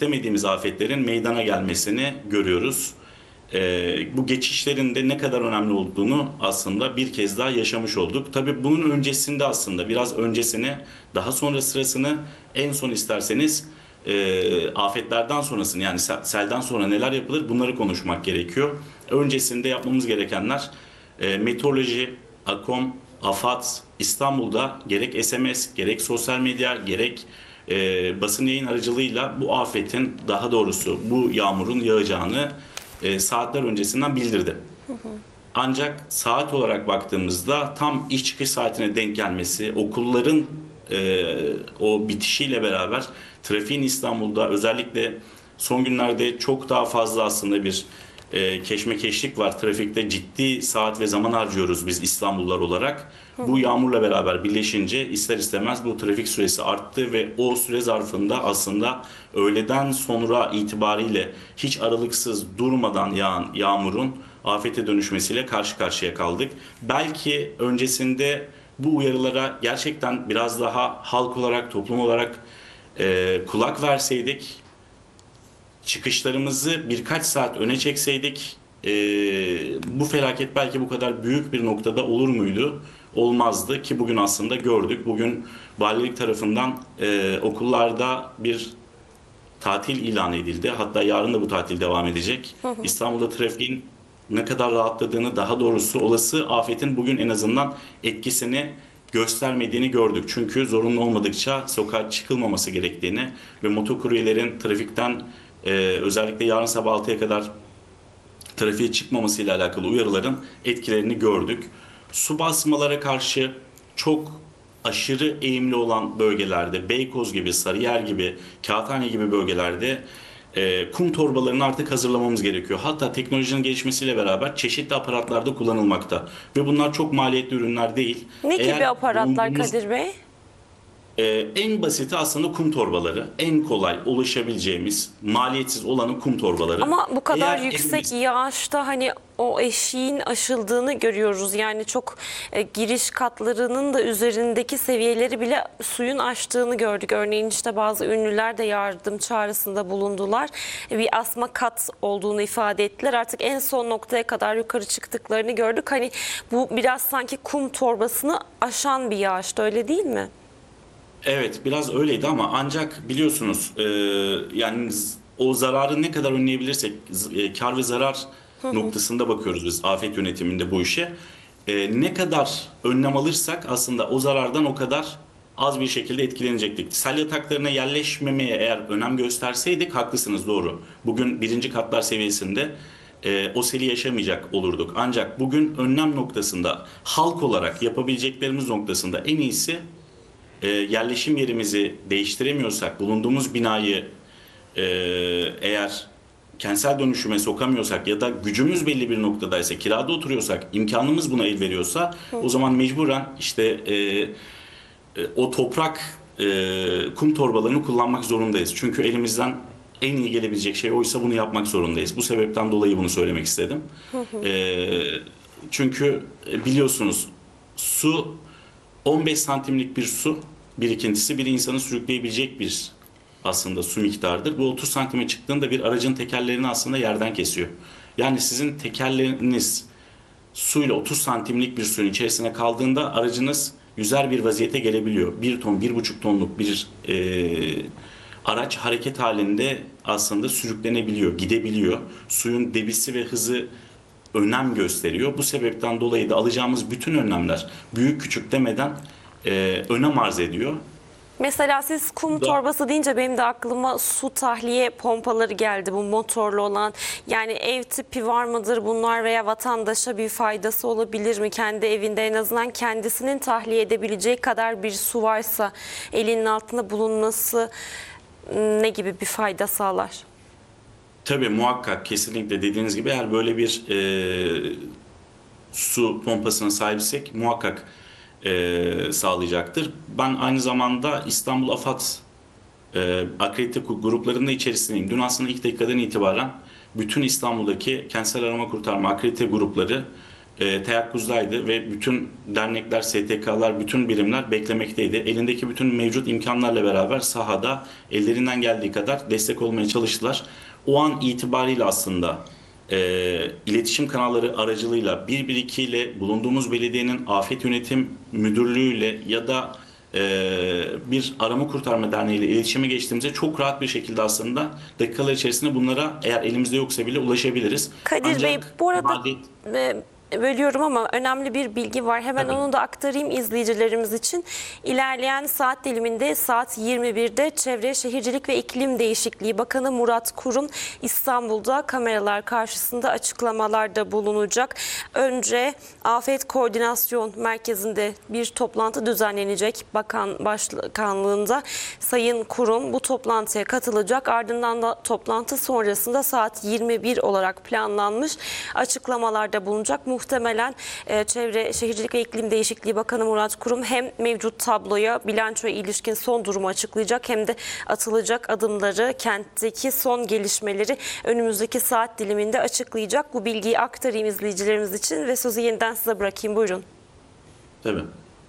istemediğimiz afetlerin meydana gelmesini görüyoruz. Bu geçişlerin de ne kadar önemli olduğunu aslında bir kez daha yaşamış olduk. Tabii bunun öncesinde aslında biraz öncesini, daha sonra sırasını, en son isterseniz afetlerden sonrasını yani selden sonra neler yapılır bunları konuşmak gerekiyor. Öncesinde yapmamız gerekenler meteoroloji, AKOM, AFAD, İstanbul'da gerek SMS, gerek sosyal medya, gerek basın yayın aracılığıyla bu afetin, daha doğrusu bu yağmurun yağacağını saatler öncesinden bildirdi. Ancak saat olarak baktığımızda tam iş çıkış saatine denk gelmesi, okulların o bitişiyle beraber trafiğin İstanbul'da özellikle son günlerde çok daha fazla aslında bir keşmekeşlik var. Trafikte ciddi saat ve zaman harcıyoruz biz İstanbullular olarak. Bu yağmurla beraber birleşince ister istemez bu trafik süresi arttı ve o süre zarfında aslında öğleden sonra itibariyle hiç aralıksız durmadan yağan yağmurun afete dönüşmesiyle karşı karşıya kaldık. Belki öncesinde bu uyarılara gerçekten biraz daha halk olarak, toplum olarak kulak verseydik, çıkışlarımızı birkaç saat öne çekseydik, bu felaket belki bu kadar büyük bir noktada olur muydu? Olmazdı ki bugün aslında gördük. Bugün valilik tarafından okullarda bir tatil ilan edildi. Hatta yarın da bu tatil devam edecek. İstanbul'da trafiğin ne kadar rahatladığını, daha doğrusu olası afetin bugün en azından etkisini göstermediğini gördük. Çünkü zorunlu olmadıkça sokağa çıkılmaması gerektiğini ve motokuryelerin trafikten özellikle yarın sabah 6'ya kadar trafiğe çıkmamasıyla alakalı uyarıların etkilerini gördük. Su basmalara karşı çok aşırı eğimli olan bölgelerde, Beykoz gibi, Sarıyer gibi, Kağıthane gibi bölgelerde kum torbalarını artık hazırlamamız gerekiyor. Hatta teknolojinin gelişmesiyle beraber çeşitli aparatlarda kullanılmakta. Ve bunlar çok maliyetli ürünler değil. Ne gibi aparatlar bulunduğumuz Kadir Bey? en basiti aslında kum torbaları. En kolay ulaşabileceğimiz, maliyetsiz olanı kum torbaları. Ama bu kadar Eğer yüksek elimiz- yağışta hani o eşiğin aşıldığını görüyoruz. Yani çok giriş katlarının da üzerindeki seviyeleri bile suyun aştığını gördük. Örneğin işte bazı ünlüler de yardım çağrısında bulundular. Bir asma kat olduğunu ifade ettiler. Artık en son noktaya kadar yukarı çıktıklarını gördük. Hani bu biraz sanki kum torbasını aşan bir yağıştı, öyle değil mi? Evet, biraz öyleydi ama ancak biliyorsunuz yani o zararı ne kadar önleyebilirsek kar ve zarar noktasında bakıyoruz biz afet yönetiminde bu işe. Ne kadar önlem alırsak aslında o zarardan o kadar az bir şekilde etkilenecektik. Sel yataklarına yerleşmemeye eğer önem gösterseydik haklısınız, doğru. Bugün birinci katlar seviyesinde o seli yaşamayacak olurduk. Ancak bugün önlem noktasında halk olarak yapabileceklerimiz noktasında en iyisi yerleşim yerimizi değiştiremiyorsak, bulunduğumuz binayı eğer kentsel dönüşüme sokamıyorsak ya da gücümüz belli bir noktadaysa, kirada oturuyorsak, imkanımız buna el veriyorsa o zaman mecburen işte o toprak kum torbalarını kullanmak zorundayız. Çünkü elimizden en iyi gelebilecek şey oysa bunu yapmak zorundayız. Bu sebepten dolayı bunu söylemek istedim. E, Çünkü biliyorsunuz su 15 santimlik bir su birikintisi bir insanı sürükleyebilecek bir aslında su miktarıdır. Bu 30 santime çıktığında bir aracın tekerlerini aslında yerden kesiyor. Yani sizin tekerleriniz suyla 30 santimlik bir suyun içerisine kaldığında aracınız yüzer bir vaziyete gelebiliyor. 1 ton, 1,5 tonluk bir araç hareket halinde aslında sürüklenebiliyor, gidebiliyor. Suyun debisi ve hızı önem gösteriyor. Bu sebepten dolayı da alacağımız bütün önlemler büyük küçük demeden önem arz ediyor. Mesela siz kum Bu da torbası deyince benim de aklıma su tahliye pompaları geldi, bu motorlu olan. Yani ev tipi var mıdır bunlar veya vatandaşa bir faydası olabilir mi? Kendi evinde en azından kendisinin tahliye edebileceği kadar bir su varsa elinin altında bulunması ne gibi bir fayda sağlar? tabii muhakkak kesinlikle dediğiniz gibi eğer böyle bir su pompasına sahipsek muhakkak sağlayacaktır. Ben aynı zamanda İstanbul AFAD akredite gruplarının da içerisindeyim. Dün aslında ilk dakikadan itibaren bütün İstanbul'daki kentsel arama kurtarma akredite grupları teyakkuzdaydı ve bütün dernekler, STK'lar, bütün birimler beklemekteydi. Elindeki bütün mevcut imkanlarla beraber sahada ellerinden geldiği kadar destek olmaya çalıştılar. O an itibariyle aslında iletişim kanalları aracılığıyla 112 ile bulunduğumuz belediyenin afet yönetim müdürlüğüyle ya da bir arama kurtarma derneği ile iletişime geçtiğimizde çok rahat bir şekilde aslında dakikalar içerisinde bunlara eğer elimizde yoksa bile ulaşabiliriz. Kadir Bey, bu arada maliyet- bölüyorum ama önemli bir bilgi var. Hemen Tabii. onu da aktarayım izleyicilerimiz için. İlerleyen saat diliminde saat 21'de Çevre Şehircilik ve İklim Değişikliği Bakanı Murat Kurum İstanbul'da kameralar karşısında açıklamalarda bulunacak. Önce Afet Koordinasyon Merkezi'nde bir toplantı düzenlenecek. Bakan Başkanlığında Sayın Kurum bu toplantıya katılacak. Ardından da toplantı sonrasında saat 21 olarak planlanmış açıklamalarda bulunacak. Muhtemelen Çevre Şehircilik ve İklim Değişikliği Bakanı Murat Kurum hem mevcut tabloya, bilançoya ilişkin son durumu açıklayacak hem de atılacak adımları, kentteki son gelişmeleri önümüzdeki saat diliminde açıklayacak. Bu bilgiyi aktarayım izleyicilerimiz için ve sözü yeniden size bırakayım. Buyurun. Tabii.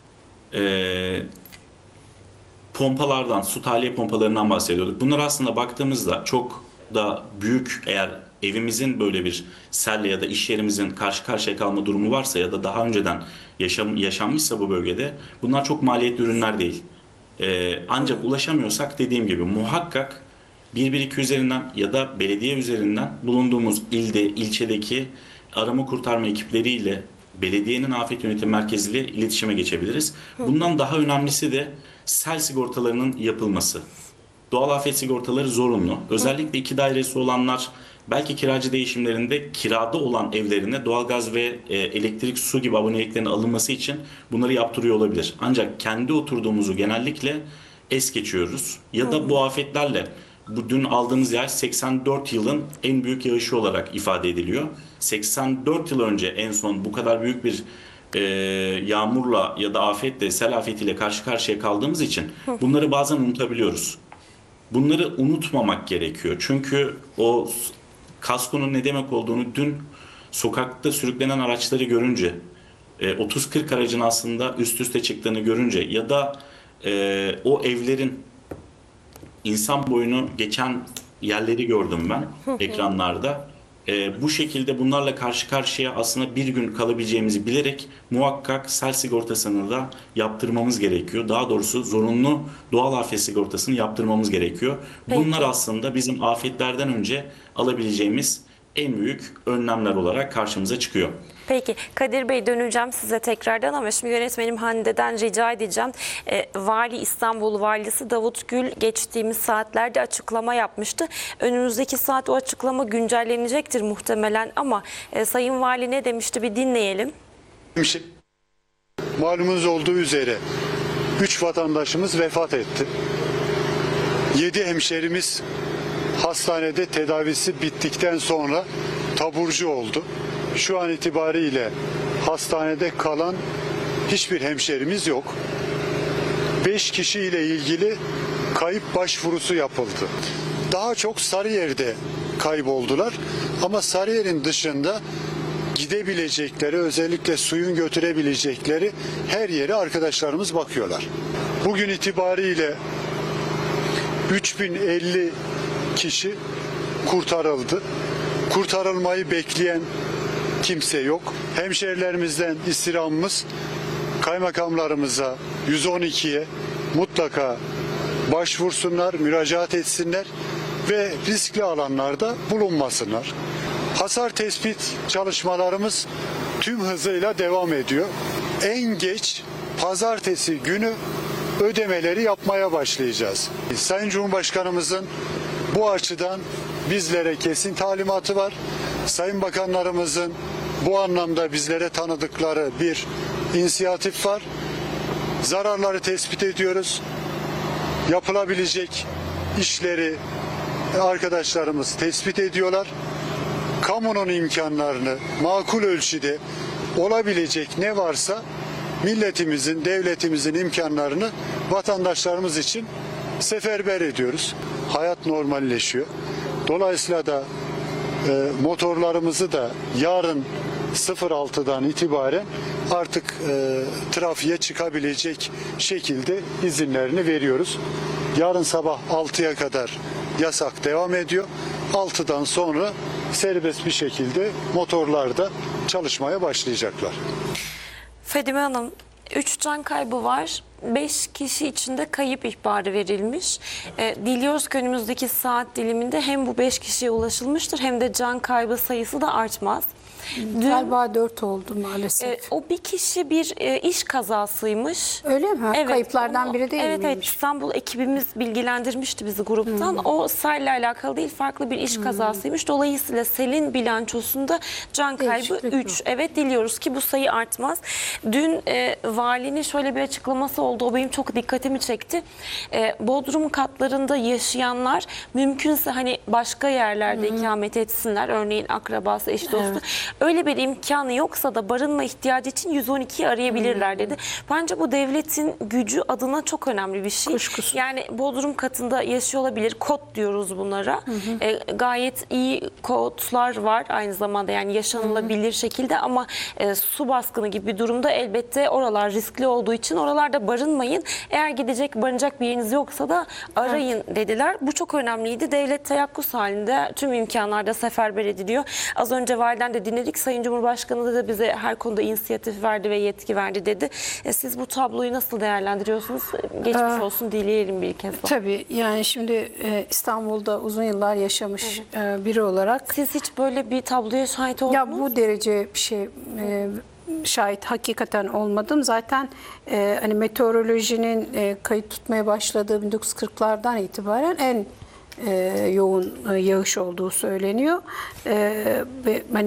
Pompalardan, su tahliye pompalarından bahsediyorduk. Bunlar aslında baktığımızda çok da büyük, eğer evimizin böyle bir selle ya da iş yerimizin karşı karşıya kalma durumu varsa ya da daha önceden yaşanmışsa bu bölgede bunlar çok maliyetli ürünler değil. Ancak ulaşamıyorsak dediğim gibi muhakkak 112 üzerinden ya da belediye üzerinden bulunduğumuz ilde, ilçedeki arama kurtarma ekipleriyle belediyenin afet yönetim merkeziyle iletişime geçebiliriz. Bundan daha önemlisi de sel sigortalarının yapılması. Doğal afet sigortaları zorunlu. Özellikle 2 dairesi olanlar belki kiracı değişimlerinde kirada olan evlerine doğalgaz ve elektrik, su gibi aboneliklerin alınması için bunları yaptırıyor olabilir. Ancak kendi oturduğumuzu genellikle es geçiyoruz. Ya da bu afetlerle bu dün aldığımız yer 84 yılın en büyük yağışı olarak ifade ediliyor. 84 yıl önce en son bu kadar büyük bir yağmurla ya da afetle, sel afetiyle karşı karşıya kaldığımız için bunları bazen unutabiliyoruz. Bunları unutmamak gerekiyor. Çünkü o kaskonun ne demek olduğunu dün sokakta sürüklenen araçları görünce, 30-40 aracın aslında üst üste çıktığını görünce ya da o evlerin insan boyunu geçen yerleri gördüm ben ekranlarda. Bu şekilde bunlarla karşı karşıya aslında bir gün kalabileceğimizi bilerek muhakkak sel sigortasını da yaptırmamız gerekiyor. Daha doğrusu zorunlu doğal afet sigortasını yaptırmamız gerekiyor. Bunlar aslında bizim afetlerden önce alabileceğimiz en büyük önlemler olarak karşımıza çıkıyor. Peki Kadir Bey, döneceğim size tekrardan ama şimdi yönetmenim Hande'den rica edeceğim. İstanbul Valisi Davut Gül geçtiğimiz saatlerde açıklama yapmıştı. Önümüzdeki saat o açıklama güncellenecektir muhtemelen ama Sayın Vali ne demişti bir dinleyelim. Malumunuz olduğu üzere 3 vatandaşımız vefat etti. 7 hemşerimiz hastanede tedavisi bittikten sonra taburcu oldu. Şu an itibariyle hastanede kalan hiçbir hemşerimiz yok. 5 kişiyle ilgili kayıp başvurusu yapıldı. Daha çok Sarıyer'de kayboldular ama Sarıyer'in dışında gidebilecekleri, özellikle suyun götürebilecekleri her yere arkadaşlarımız bakıyorlar. Bugün itibariyle 3050 kişi kurtarıldı. Kurtarılmayı bekleyen kimse yok. Hemşehrilerimizden istirhamımız kaymakamlarımıza, 112'ye mutlaka başvursunlar, müracaat etsinler ve riskli alanlarda bulunmasınlar. Hasar tespit çalışmalarımız tüm hızıyla devam ediyor. En geç pazartesi günü ödemeleri yapmaya başlayacağız. Sayın Cumhurbaşkanımızın bu açıdan bizlere kesin talimatı var. Sayın bakanlarımızın bu anlamda bizlere tanıdıkları bir inisiyatif var. Zararları tespit ediyoruz. Yapılabilecek işleri arkadaşlarımız tespit ediyorlar. Kamunun imkanlarını makul ölçüde olabilecek ne varsa milletimizin, devletimizin imkanlarını vatandaşlarımız için seferber ediyoruz. Hayat normalleşiyor. Dolayısıyla da motorlarımızı da yarın 06'dan itibaren artık trafiğe çıkabilecek şekilde izinlerini veriyoruz. Yarın sabah 6'ya kadar yasak devam ediyor. 6'dan sonra serbest bir şekilde motorlarda çalışmaya başlayacaklar. Fadime Hanım, 3 can kaybı var. 5 kişi için de kayıp ihbarı verilmiş. Diliyoruz ki önümüzdeki saat diliminde hem bu 5 kişiye ulaşılmıştır hem de can kaybı sayısı da artmaz. Galiba 4 oldu maalesef. O bir kişi bir iş kazasıymış. Öyle mi? Evet, Kayıplardan onu- biri değil evet, Evet, miymiş? İstanbul ekibimiz bilgilendirmişti bizi gruptan. O selle alakalı değil, farklı bir iş kazasıymış. Dolayısıyla selin bilançosunda can kaybı Değişiklik 3. yok. Evet, diliyoruz ki bu sayı artmaz. Dün valinin şöyle bir açıklaması oldu. O benim çok dikkatimi çekti. Bodrum katlarında yaşayanlar mümkünse hani başka yerlerde ikamet etsinler. Örneğin akrabası, eş dostu. Evet. Öyle bir imkanı yoksa da barınma ihtiyacı için 112'yi arayabilirler dedi. Bence bu devletin gücü adına çok önemli bir şey. Kuşkusuz. Yani Bodrum katında yaşıyor olabilir. Kod diyoruz bunlara. Gayet iyi kodlar var aynı zamanda, yani yaşanılabilir şekilde, ama su baskını gibi bir durumda elbette oralar riskli olduğu için oralarda barınmayın. Eğer gidecek, barınacak bir yeriniz yoksa da arayın dediler. Bu çok önemliydi. Devlet teyakkuz halinde tüm imkanlarda seferber ediliyor. Az önce validen de dinledik. Sayın Cumhurbaşkanı da bize her konuda inisiyatif verdi ve yetki verdi dedi. Siz bu tabloyu nasıl değerlendiriyorsunuz? Geçmiş olsun dileyelim bir kez daha. Tabii, yani şimdi İstanbul'da uzun yıllar yaşamış biri olarak Siz hiç böyle bir tabloya şahit oldunuz ya mu? bu derece bir şey şahit hakikaten olmadım. Zaten hani meteorolojinin kayıt tutmaya başladığı 1940'lardan itibaren en yoğun yağış olduğu söyleniyor. Ve hani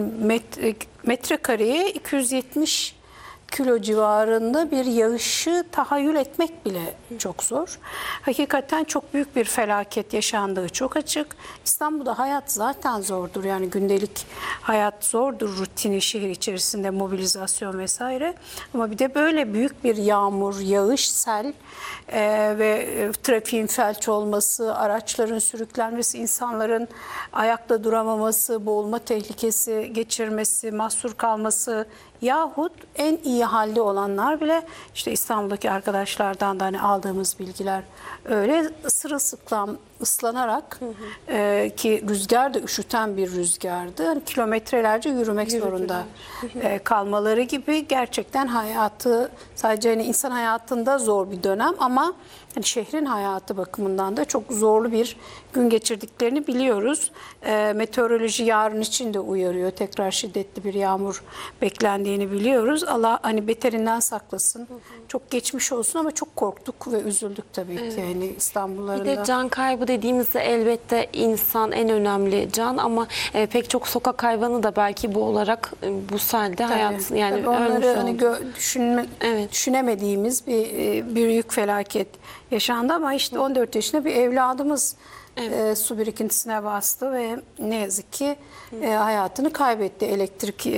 metrekareye 270 kilo civarında bir yağışı tahayyül etmek bile çok zor. Hakikaten çok büyük bir felaket yaşandığı çok açık. İstanbul'da hayat zaten zordur. Yani gündelik hayat zordur. Rutini şehir içerisinde, mobilizasyon vesaire. Ama bir de böyle büyük bir yağmur, yağış, sel ve trafiğin felç olması, araçların sürüklenmesi, insanların ayakta duramaması, boğulma tehlikesi geçirmesi, mahsur kalması yahut en iyi halde olanlar bile, işte İstanbul'daki arkadaşlardan da hani aldığımız bilgiler öyle, sırılsıklam ıslanarak ki rüzgar da üşüten bir rüzgardı. Hani kilometrelerce yürümek zorunda kalmaları gibi, gerçekten hayatı sadece hani insan hayatında zor bir dönem ama hani şehrin hayatı bakımından da çok zorlu bir gün geçirdiklerini biliyoruz. Meteoroloji yarın için de uyarıyor. Tekrar şiddetli bir yağmur beklendiğini biliyoruz. Allah hani beterinden saklasın. Çok geçmiş olsun ama çok korktuk ve üzüldük tabii ki yani İstanbulluların Bir de da. can kaybı dediğimizde elbette insan en önemli can, ama pek çok sokak hayvanı da belki bu olarak bu selde hayat, yani Tabii onları ölmüş hani oldu. Evet. düşünemediğimiz bir büyük felaket yaşandı ama işte 14 yaşında bir evladımız su birikintisine bastı ve ne yazık ki hayatını kaybetti. Elektrik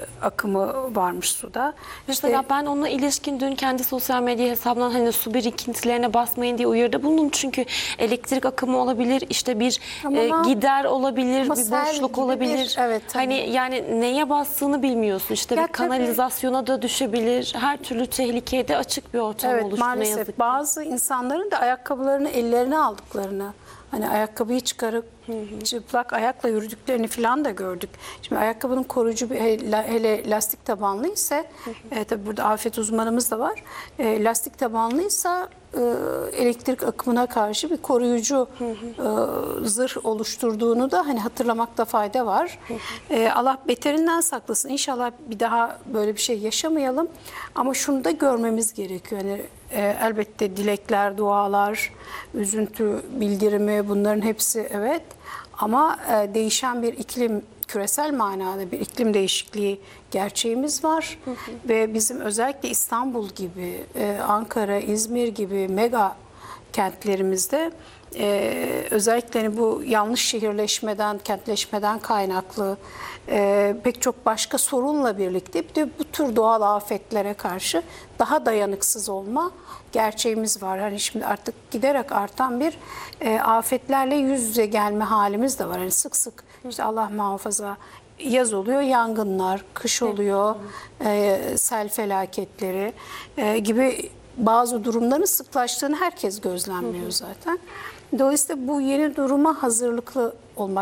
akımı varmış suda. Mesela ben onunla ilişkin dün kendi sosyal medya hesabından hani su birikintilerine basmayın diye uyarıda bulundum. Çünkü elektrik akımı olabilir, işte bir gider olabilir, Ama bir sel boşluk gibi olabilir. evet, tabii. Hani yani neye bastığını bilmiyorsun. İşte Ya bir kanalizasyona da düşebilir. Her türlü tehlikeye de açık bir ortam Evet, oluştu ne yazık maalesef ki. bazı insanların da ayakkabılarını ellerine aldıklarını, hani ayakkabıyı çıkarıp çıplak ayakla yürüdüklerini falan da gördük. Şimdi ayakkabının koruyucu bir, hele lastik tabanlıysa, tabii burada afet uzmanımız da var. Lastik tabanlıysa elektrik akımına karşı bir koruyucu zırh oluşturduğunu da hani hatırlamakta fayda var. Allah beterinden saklasın. İnşallah bir daha böyle bir şey yaşamayalım. Ama şunu da görmemiz gerekiyor. Yani elbette dilekler, dualar, üzüntü bildirimi, bunların hepsi evet. Ama değişen bir iklim, küresel manada bir iklim değişikliği gerçeğimiz var. Ve bizim özellikle İstanbul gibi, Ankara, İzmir gibi mega kentlerimizde özellikle hani bu yanlış şehirleşmeden, kentleşmeden kaynaklı pek çok başka sorunla birlikte bir de bu tür doğal afetlere karşı daha dayanıksız olma gerçeğimiz var. Hani şimdi artık giderek artan bir afetlerle yüz yüze gelme halimiz de var. Hani sık sık işte Allah muhafaza yaz oluyor yangınlar, kış oluyor sel felaketleri gibi bazı durumların sıklaştığını herkes gözlemliyor zaten. Dolayısıyla bu yeni duruma hazırlıklı olmak